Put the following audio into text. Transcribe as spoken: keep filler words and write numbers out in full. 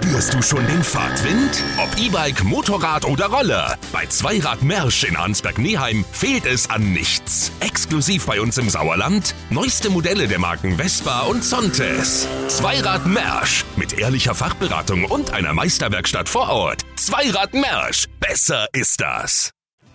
Spürst du schon den Fahrtwind? Ob E-Bike, Motorrad oder Roller. Bei Zweirad Mersch in Arnsberg-Neheim fehlt es an nichts. Exklusiv bei uns im Sauerland. Neueste Modelle der Marken Vespa und Sontes. Zweirad Mersch. Mit ehrlicher Fachberatung und einer Meisterwerkstatt vor Ort. Zweirad Mersch. Besser ist das.